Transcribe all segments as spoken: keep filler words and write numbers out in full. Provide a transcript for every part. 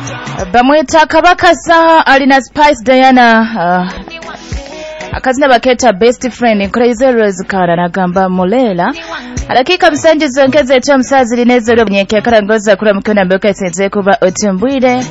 bamweta kabakasa alina Spice Diana uh, akazina baketa best friend Crazy Rose Kara nagamba Molela alakika msanje zonkeze echo msazi linezo lyo mnyeke karangoza kula mkiona mbeka senze kuba otumbwire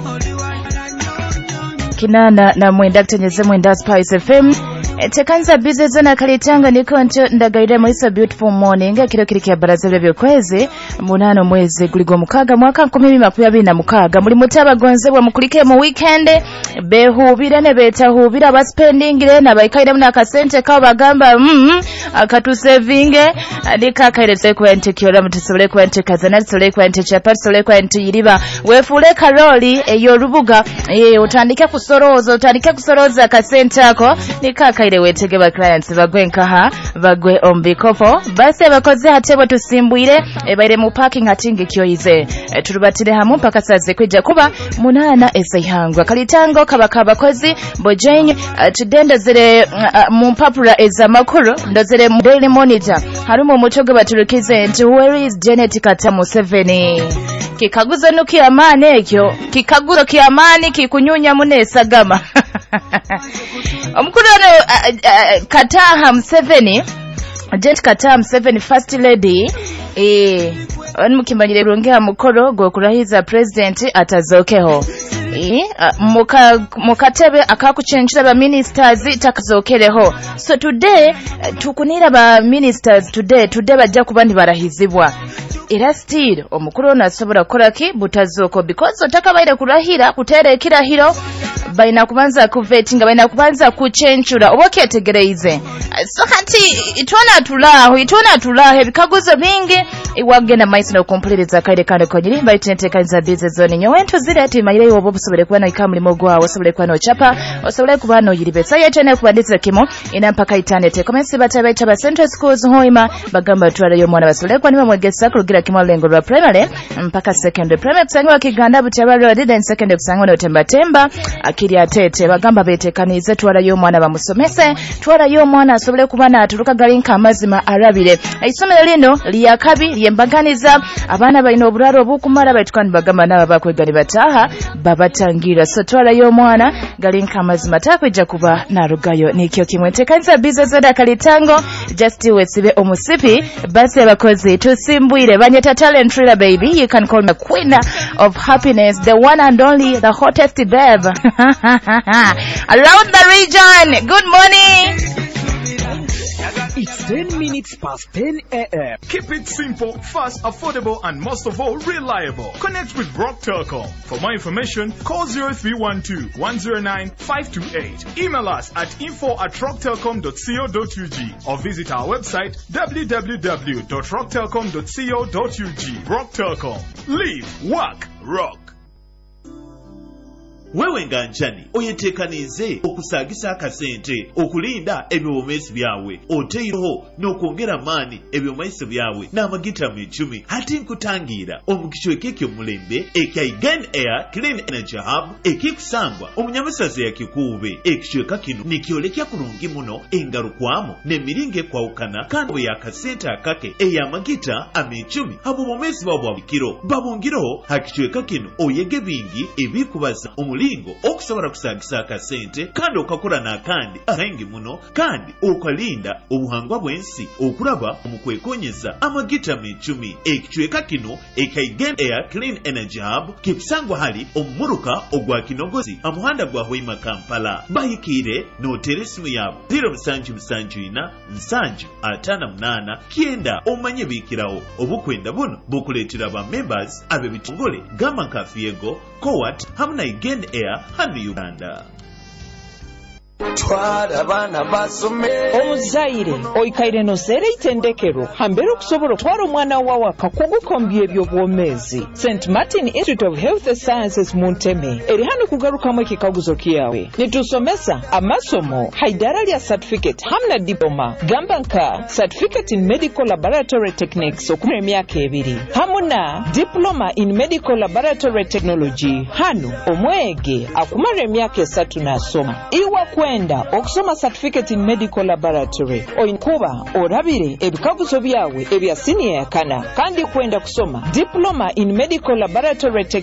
kinana na mwenda kutenyeze mwenda Spice F M tekanza bize zona kalitanga niko ncho ndagaire mwisa beautiful morning kiro kiri kya baraza byo kwezi munano mwezi guligo mukaga mwaka nkumi makuya bina mukaga muri mutaba gonzebwa mukulike mu weekend behubira ne beta hubira ba spendingire na bayikaire muna kasente ka bagamba mm akatu saving alika kairetse ku ente kyora mutisole ku ente kazana sole ku ente chapa sole ku ente yiriba wefule karoli eyo rubuga e utandike kusoroza utandike kusoroza kasente ako nikaka ile wetege ba clients bagwenka ha bagwe ombikopo base bakoze hatebo tusimbuire ebaire mu parking hatinge kyoyize e, turubatire hamu paka saze kwija kuba munana esayhangwa kalitango kabaka bakozi bojenye uh, tudende zire uh, mu papura eza makuru ndozire mu Daily Monitor harumo mutoge baturukize nti where is Janet Katamu seven kikaguzo nuki amane ekyo kikaguzo kiamani kikunyunya munesa gama omukuru uh, uh, Kataha seven Janet Katamu seven first lady eh oni mukimanyire rongera mukoro go kurahiza president atazokeho eh muka mukatebe akakuchenjira ba ministers takazokereho so today uh, tukunira ba ministers today today bajja kubandi barahizibwa era still omukuru nasobora koraki butazoko because otakabaire kurahira kutere kirahiro baina kubanza kuvetinga baina kubanza kuchenjura oboketegereize so kati itona tulaho itona tulaho bikaguzo bingi iwagena maisi no complete kaide kane konyiri baitente kanza bize zone nyowento zire ati mayire yobo busobole kubana ikamuli mogwa wasobole kubana ochapa wasobole kubana yiribesa yetene kubanditira kimo ina mpaka itanete komensi batabe chaba Central Schools hoima bagamba twala yo mwana basobole kwa niba mwegesa kugira kimo lengo lwa primary mpaka secondary primary kusangwa kiganda butaba road then secondary kusangwa no temba temba akiri atete bagamba betekanize twala yo mwana bamusomese twala yo mwana asobole kubana aturuka galinka amazima arabire isomero lino liyakabi yembaganiza abana balina oburaro obukumara batukani bagamba naba bakwegani bataha babatangira so twala yo mwana galinka amazima takweja kuba narugayo nikyo kimwete kanza bizo zoda kalitango just wesibe omusipi basi abakozi tusimbwire banyeta talent thriller baby you can call me queen of happiness the one and only the hottest babe around the region. Good morning. It's ten minutes past ten a.m. Keep it simple, fast, affordable, and most of all, reliable. Connect with Rock Telecom. For more information, call zero three one two, one zero nine, five two eight. Email us at info at rock telecom dot co dot u g or visit our website w w w dot rock telecom dot co dot u g. Rock Telecom. Live, work, rock. Wewe nganjani oyetekanize okusagisa akasente okulinda ebyomesi byawe oteiro n'okwongera mani ebyomesi byawe n'amagita mu icumi hati nkutangira omukichwe kekyo mulembe ekya Again Air Clean Energy Hub ekikusangwa omunyamisazi yakikuube ekichweka kino nikyolekya kurungi muno engarukwamo nemiringe kwaukana kandi yakasente akake eyamagita amicumi abo bomesi babo bikiro babungiro hakichweka kino oyege bingi ebikubaza omuli lingo okusobora kusagisa akasente kandi okakora n'akandi ahengi muno kandi okalinda obuhangwa bwensi okuraba omukwekonyeza amagita mecumi ekichweka kino eka Again Air Clean Energy Hub kikusangwa hali omumuruka ogwa kinogozi amuhanda gwa Hoima Kampala bahikire noteresimu yabo zero musanju musanju ina nsanju atana munana kienda omanye bikirawo obukwenda buno bukuletera ba members abe bitongole gama kafiego Kowat hamna Again Air hano Uganda. Twara bana basome omuzaire oikaire no sere itendekero hambere okusobora twara omwana wawe akakugukombye ebyo bwomezi Saint Martin Institute of Health Sciences Munteme eri hano kugaruka mu kikaguzo kiyawe nitusomesa amasomo haidara lya certificate hamna diploma gambanka certificate in medical laboratory techniques okumira emyaka ebiri hamuna diploma in medical laboratory technology hano omwege akumara emyaka esatu nasoma iwa kwenda okusoma certificate in medical laboratory oinkuba orabire ebikaguzo byawe ebya senior yakana kandi kwenda kusoma diploma in medical laboratory